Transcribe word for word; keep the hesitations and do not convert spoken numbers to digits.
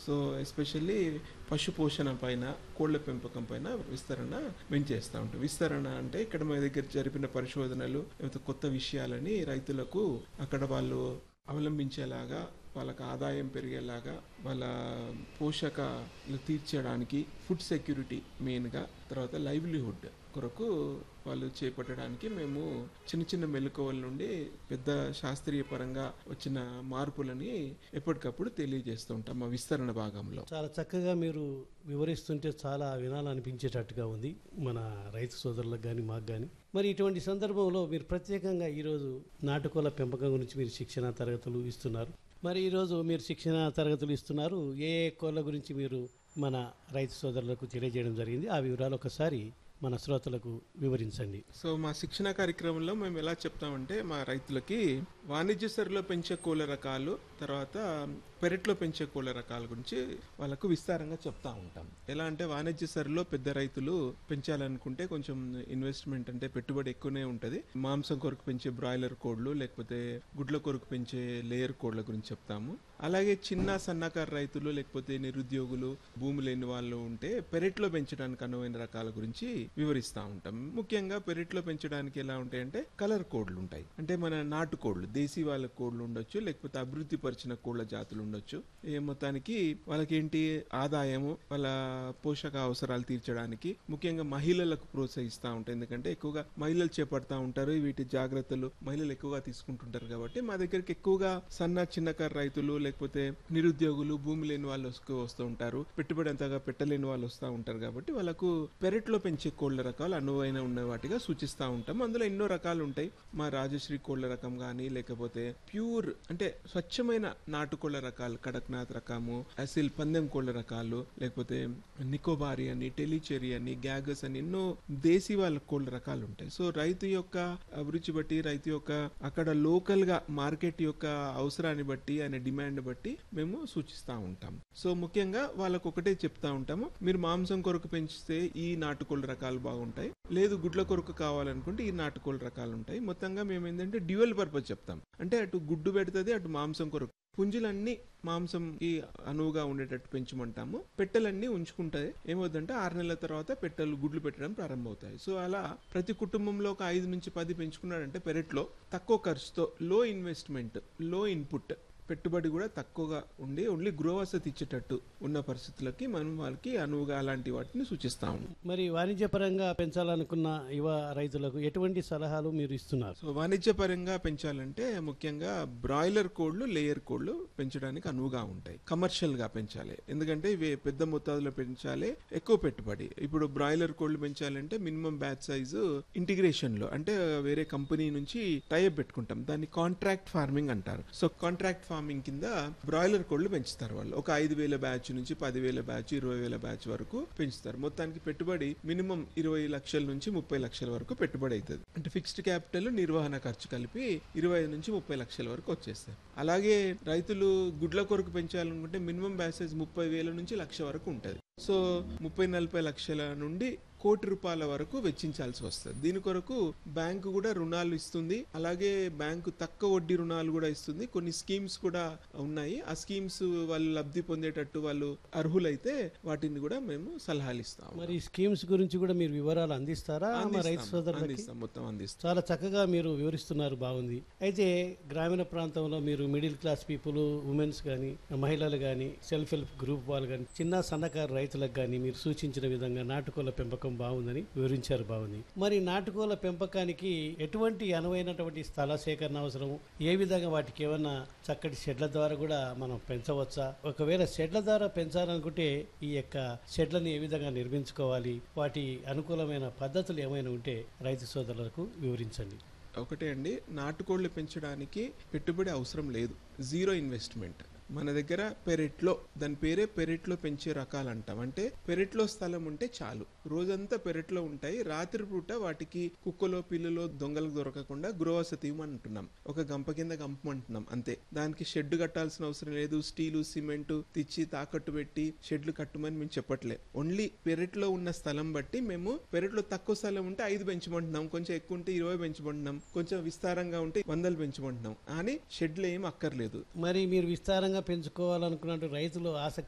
So especially పశు పోషణ పైన, కోళ్ల పెంపకం పైన విస్తరణ మేము చేస్తూ ఉంటాం. విస్తరణ అంటే ఇక్కడ మా దగ్గర జరిపిన పరిశోధనలు, లేకపోతే కొత్త విషయాలని రైతులకు అక్కడ వాళ్ళు అవలంబించేలాగా, వాళ్ళకి ఆదాయం పెరిగేలాగా, వాళ్ళ పోషకాలు తీర్చడానికి, ఫుడ్ సెక్యూరిటీ మెయిన్గా, తర్వాత లైవ్లీహుడ్ కొరకు వాళ్ళు చేపట్టడానికి మేము చిన్న చిన్న మెలకువల నుండి పెద్ద శాస్త్రీయ పరంగా వచ్చిన మార్పులని ఎప్పటికప్పుడు తెలియజేస్తూ ఉంటాం మా విస్తరణ భాగంలో. చాలా చక్కగా మీరు వివరిస్తుంటే చాలా వినాలనిపించేటట్టుగా ఉంది మన రైతు సోదరులకు కానీ మాకు కానీ. మరి ఇటువంటి సందర్భంలో మీరు ప్రత్యేకంగా ఈరోజు నాటుకోళ్ల పెంపకం గురించి మీరు శిక్షణ తరగతులు ఇస్తున్నారు. మరి ఈరోజు మీరు శిక్షణ తరగతులు ఇస్తున్నారు, ఏ ఏ కోళ్ళ గురించి మీరు మన రైతు సోదరులకు తెలియజేయడం జరిగింది, ఆ వివరాలు ఒకసారి మన శ్రోతలకు వివరించండి. సో మా శిక్షణ కార్యక్రమంలో మేము ఎలా చెప్తామంటే, మా రైతులకి వాణిజ్య సరిలో పెంచే కోళ్ళ రకాలు, తర్వాత పెరట్లో పెంచే కోళ్ళ రకాల గురించి వాళ్ళకు విస్తారంగా చెప్తా ఉంటాం. ఎలా అంటే వాణిజ్య సరిలో పెద్ద రైతులు పెంచాలనుకుంటే కొంచెం ఇన్వెస్ట్మెంట్ అంటే పెట్టుబడి ఎక్కువనే ఉంటుంది. మాంసం కొరకు పెంచే బ్రాయిలర్ కోళ్ళు, లేకపోతే గుడ్ల కొరకు పెంచే లేయర్ కోళ్ళ గురించి చెప్తాము. అలాగే చిన్న సన్నకారు రైతులు, లేకపోతే నిరుద్యోగులు, భూమి లేని వాళ్ళు ఉంటే పెరట్లో పెంచడానికి అనువైన రకాల గురించి వివరిస్తూ ఉంటాం. ముఖ్యంగా పెరట్లో పెంచడానికి ఎలా ఉంటాయంటే కలర్ కోడ్లు ఉంటాయి. అంటే మన నాటు కోళ్ళు, దేశీ వాళ్ళ కోళ్ళు ఉండొచ్చు, లేకపోతే అభివృద్ధి పరిచిన కోళ్ళ జాతులు ఉండొచ్చు. ఏ మొత్తానికి వాళ్ళకి ఏంటి ఆదాయము, వాళ్ళ పోషక అవసరాలు తీర్చడానికి ముఖ్యంగా మహిళలకు ప్రోత్సహిస్తూ ఉంటాయి. ఎందుకంటే ఎక్కువగా మహిళలు చేపడతా ఉంటారు, వీటి జాగ్రత్తలు మహిళలు ఎక్కువగా తీసుకుంటుంటారు. కాబట్టి మా దగ్గరికి ఎక్కువగా సన్న చిన్నకారు రైతులు, లేకపోతే నిరుద్యోగులు, భూమి లేని వాళ్ళు వస్తూ ఉంటారు, పెట్టుబడి అంతగా పెట్టలేని వాళ్ళు వస్తూ ఉంటారు. కాబట్టి వాళ్ళకు పెరట్లో పెంచే కోళ్ల రకాలు అనువైన ఉన్న వాటిగా సూచిస్తూ ఉంటాం. అందులో ఎన్నో రకాలు ఉంటాయి. మా రాజశ్రీ కోళ్ల రకం కానీ, లేకపోతే ప్యూర్ అంటే స్వచ్ఛమైన నాటుకోళ్ల రకాలు, కడక్నాథ్ రకము, అసిల్ పందెం కోళ్ల రకాలు, లేకపోతే నికోబారి అని, టెలిచెరీ అని, గ్యాగస్ అని ఎన్నో దేశీ వాళ్ళ కోళ్ల రకాలు ఉంటాయి. సో రైతు యొక్క అభిరుచి బట్టి, రైతు యొక్క అక్కడ లోకల్ గా మార్కెట్ యొక్క అవసరాన్ని బట్టి, ఆయన డిమాండ్ బట్టి మేము సూచిస్తూ ఉంటాం. సో ముఖ్యంగా వాళ్ళకు ఒకటే చెప్తా ఉంటాము, మీరు మాంసం కొరకు పెంచితే ఈ నాటుకోళ్ల రకాలు బాగుంటాయి, లేదు గుడ్ల కొరకు కావాలనుకుంటే ఈ నాటుకోళ్ల రకాలు ఉంటాయి. మొత్తంగా మేము ఏంటంటే డ్యూయల్ పర్పస్ చెప్తాం. అంటే అటు గుడ్డు పెడుతుంది, అటు మాంసం కొరకు. పుంజులన్నీ మాంసంకి అనువుగా ఉండేటట్టు పెంచమంటాము. పెట్టెలన్నీ ఉంచుకుంటాయి. ఏమవుతుందంటే ఆరు నెలల తర్వాత పెట్టెలు గుడ్లు పెట్టడం ప్రారంభమవుతాయి. సో అలా ప్రతి కుటుంబంలో ఒక ఐదు నుంచి పది పెంచుకున్నాడంటే పెరట్లో తక్కువ ఖర్చుతో, లో ఇన్వెస్ట్మెంట్, లో ఇన్పుట్, పెట్టుబడి కూడా తక్కువగా ఉండి ఓన్లీ గృహవసతి ఇచ్చేటట్టు ఉన్న పరిస్థితులకి మనం వాళ్ళకి అనువుగా అలాంటి వాటిని సూచిస్తాము. మరి వాణిజ్యపరంగా పెంచాలనుకున్న యువ రైతులకు ఎటువంటి సలహాలు మీరు ఇస్తున్నారు? సో వాణిజ్యపరంగా పెంచాలంటే ముఖ్యంగా బ్రాయిలర్ కోళ్లు, లేయర్ కోళ్లు పెంచడానికి అనువుగా ఉంటాయి. కమర్షియల్ గా పెంచాలి, ఎందుకంటే ఇవి పెద్ద మొత్తాదులో పెంచాలి, ఎక్కువ పెట్టుబడి. ఇప్పుడు బ్రాయిలర్ కోళ్లు పెంచాలంటే మినిమం బ్యాచ్ సైజు ఇంటిగ్రేషన్ లో, అంటే వేరే కంపెనీ నుంచి టైప్ పెట్టుకుంటాం, దాన్ని కాంట్రాక్ట్ ఫార్మింగ్ అంటారు. సో కాంట్రాక్ట్ ఫార్మింగ్ కింద బ్రాయిలర్ కోళ్లు పెంచుతారు. వాళ్ళు ఒక ఐదు వేల బ్యాచ్ నుంచి పదివేల బ్యాచ్, ఇరవై వేల బ్యాచ్ వరకు పెంచుతారు. మొత్తానికి పెట్టుబడి మినిమం ఇరవై లక్షల నుంచి ముప్పై లక్షల వరకు పెట్టుబడి అవుతుంది. అంటే ఫిక్స్డ్ క్యాపిటల్, నిర్వహణ ఖర్చు కలిపి ఇరవై నుంచి ముప్పై లక్షల వరకు వచ్చేస్తాయి. అలాగే రైతులు గుడ్ల కొరకు పెంచాలనుకుంటే మినిమం బ్యాచ్ సైజ్ ముప్పై వేల నుంచి లక్ష వరకు ఉంటుంది. సో ముప్పై నలభై లక్షల నుండి కోటి రూపాయల వరకు వెచ్చించాల్సి వస్తుంది. దీని కొరకు బ్యాంకు కూడా రుణాలు ఇస్తుంది. అలాగే బ్యాంకు తక్కువ వడ్డీ రుణాలు కూడా ఇస్తుంది. కొన్ని స్కీమ్స్ కూడా ఉన్నాయి. ఆ స్కీమ్స్ వాళ్ళు లబ్ధి పొందేటట్టు వాళ్ళు అర్హులైతే వాటిని కూడా మేము సలహాలు ఇస్తాం. మరి స్కీమ్స్ గురించి కూడా మీరు వివరాలు అందిస్తారా? రైతు సోదరులకు అందిస్తాం, మొత్తం అందిస్తాం. చాలా చక్కగా మీరు వివరిస్తున్నారు, బాగుంది. అయితే గ్రామీణ ప్రాంతంలో మీరు మిడిల్ క్లాస్ పీపుల్, ఉమెన్స్ కానీ, మహిళలు కానీ, సెల్ఫ్ హెల్ప్ గ్రూప్ వాళ్ళు కానీ, చిన్న సన్నకారు రైతులకు కానీ మీరు సూచించిన విధంగా నాటుకోళ్ల పెంపకం బాగుందని వివరించారు, బాగుంది. మరి నాటుకోళ్ల పెంపకానికి ఎటువంటి అనువైనటువంటి స్థల సేకరణ అవసరం, ఏ విధంగా వాటికి ఏమన్నా చక్కటి షెడ్ల ద్వారా కూడా మనం పెంచవచ్చా? ఒకవేళ షెడ్ల ద్వారా పెంచాలనుకుంటే ఈ యొక్క షెడ్లను ఏ విధంగా నిర్మించుకోవాలి, వాటి అనుకూలమైన పద్ధతులు ఏమైనా ఉంటే రైతు సోదరులకు వివరించండి. ఒకటే అండి, నాటుకోళ్లు పెంచడానికి పెట్టుబడి అవసరం లేదు, జీరో ఇన్వెస్ట్మెంట్. మన దగ్గర పెరట్లో, దాని పేరే పెరట్లో పెంచే రకాలు అంటాం. అంటే పెరట్లో స్థలం ఉంటే చాలు, రోజంతా పెరట్లో ఉంటాయి. రాత్రిపూట వాటికి కుక్కలో, పిల్లులో, దొంగలకు దొరకకుండా గృహవసతి ఇవ్వమంటున్నాం, ఒక గంప కింద గంపమంటున్నాం అంతే. దానికి షెడ్ కట్టాల్సిన అవసరం లేదు. స్టీలు, సిమెంటు తెచ్చి తాకట్టు పెట్టి షెడ్లు కట్టుమని మేము చెప్పట్లే. ఓన్లీ పెరట్లో ఉన్న స్థలం బట్టి మేము పెరట్లో తక్కువ స్థలం ఉంటే ఐదు పెంచమంటున్నాం, కొంచెం ఎక్కువ ఉంటే ఇరవై పెంచమంటున్నాం, కొంచెం విస్తారంగా ఉంటే వందలు పెంచమంటున్నాం. కానీ షెడ్లు ఏం అక్కర్లేదు. మరి మీరు విస్తారంగా పెంచుకోవాలనుకున్నట్టు రైతులు ఆసక్తి